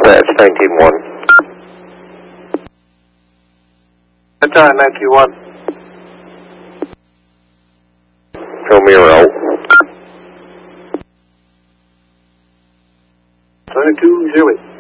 dispatch 19-1. Time 91. Show me your out. 2208.